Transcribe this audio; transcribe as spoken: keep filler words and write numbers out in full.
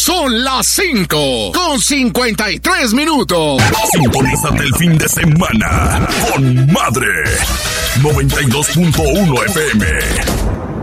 Son las cinco con cincuenta y tres minutos. Sintonízate el fin de semana con Madre noventa y dos punto uno F M.